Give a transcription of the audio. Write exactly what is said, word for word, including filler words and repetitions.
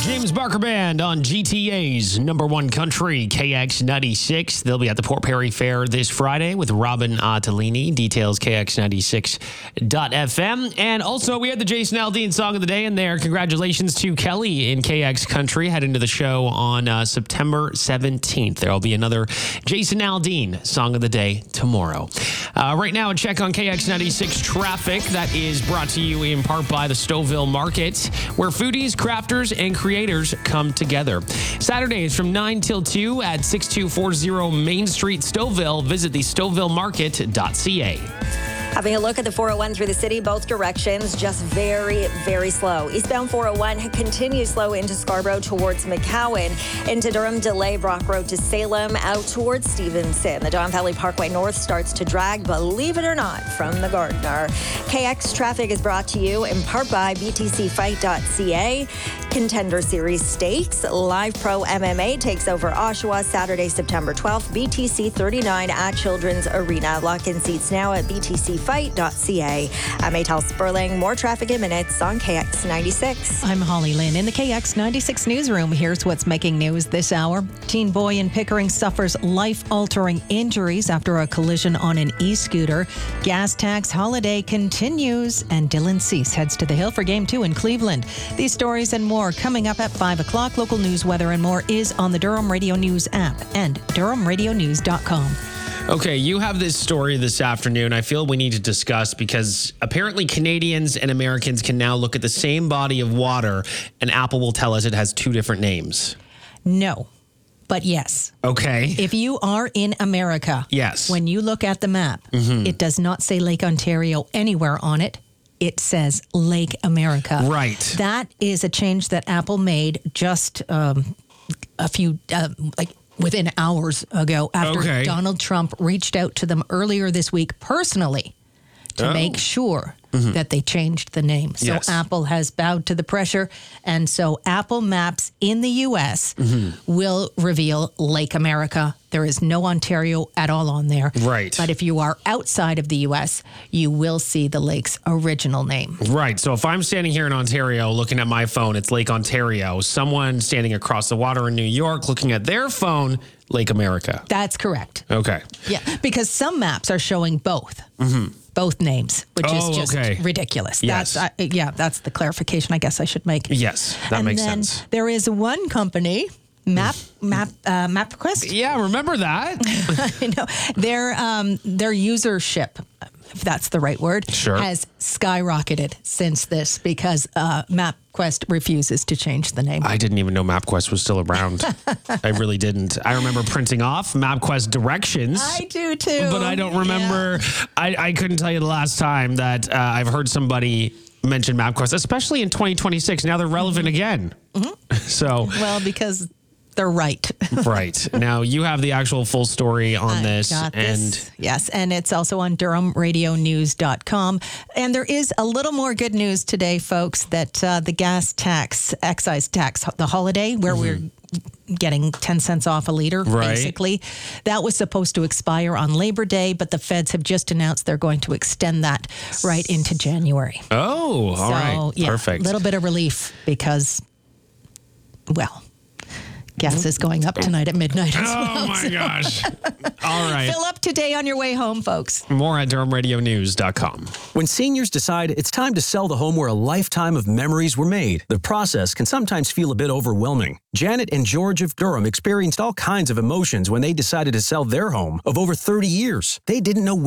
James Barker Band on G T A's number one country, K X ninety-six. They'll be at the Port Perry Fair this Friday with Robin Ottolini. Details, K X ninety-six dot f m. And also, we had the Jason Aldean Song of the Day in there. Congratulations to Kelly in K X Country. Head into the show on uh, September seventeenth. There will be another Jason Aldean Song of the Day tomorrow. Uh, right now, a check on K X ninety-six traffic. That is brought to you in part by the Stouffville Market, where foodies, crafters, and creators come together. Saturdays from nine till two at six two four zero Main Street, Stouffville. Visit the stouffville market dot c a. Having a look at the four oh one through the city, both directions, just very, very slow. Eastbound four oh one continues slow into Scarborough towards McCowan, into Durham, delay Brock Road to Salem, out towards Stevenson. The Don Valley Parkway North starts to drag, believe it or not, from the Gardiner. K X traffic is brought to you in part by b t c fight dot c a. Contender Series Stakes. Live Pro M M A takes over Oshawa Saturday, September twelfth. B T C thirty-nine at Children's Arena. Lock-in seats now at b t c fight dot c a. I'm Maytal Sperling. More traffic in minutes on K X ninety-six. I'm Holly Lynn in the K X ninety-six newsroom. Here's what's making news this hour. Teen boy in Pickering suffers life-altering injuries after a collision on an e-scooter. Gas tax holiday continues, and Dylan Cease heads to the Hill for Game two in Cleveland. These stories and more coming up at five o'clock. Local news, weather, and more is on the Durham Radio News app and durham radio news dot com. Okay, you have this story this afternoon I feel we need to discuss because apparently Canadians and Americans can now look at the same body of water and Apple will tell us it has two different names. No, but yes. Okay. If you are in America, yes, when you look at the map, mm-hmm. it does not say Lake Ontario anywhere on it. It says Lake America. Right. That is a change that Apple made just um, a few, uh, like, within hours ago after okay. Donald Trump reached out to them earlier this week personally to oh. make sure mm-hmm. that they changed the name. So yes. Apple has bowed to the pressure. And so Apple Maps in the U S mm-hmm. will reveal Lake America. There is no Ontario at all on there. Right. But if you are outside of the U S, you will see the lake's original name. Right. So if I'm standing here in Ontario looking at my phone, it's Lake Ontario. Someone standing across the water in New York looking at their phone, Lake America. That's correct. Okay. Yeah, because some maps are showing both. Mm-hmm. Both names, which oh, is just okay. ridiculous. Yes. That's uh, yeah, that's the clarification I guess I should make. Yes, that and makes then sense. There is one company, Map Map uh, MapQuest. Yeah, remember that? I know their um, their usership, if that's the right word, sure. has skyrocketed since this because uh, MapQuest refuses to change the name. I didn't even know MapQuest was still around. I really didn't. I remember printing off MapQuest directions. I do too. But I don't remember. Yeah. I, I couldn't tell you the last time that uh, I've heard somebody mention MapQuest, especially in twenty twenty-six. Now they're relevant mm-hmm. again. Mm-hmm. So well, because they're right. Right. Now, you have the actual full story on I this. Got and this. Yes, and it's also on durham radio news dot com. And there is a little more good news today, folks, that uh, the gas tax, excise tax, the holiday, where mm-hmm. we're getting ten cents off a liter, right. basically. That was supposed to expire on Labor Day, but the feds have just announced they're going to extend that right into January. Oh, all so, right. Yeah, perfect. A little bit of relief because, well... gas is going up tonight at midnight as well. Oh, my so. gosh. All right. Fill up today on your way home, folks. More at durham radio news dot com. When seniors decide it's time to sell the home where a lifetime of memories were made, the process can sometimes feel a bit overwhelming. Janet and George of Durham experienced all kinds of emotions when they decided to sell their home of over thirty years. They didn't know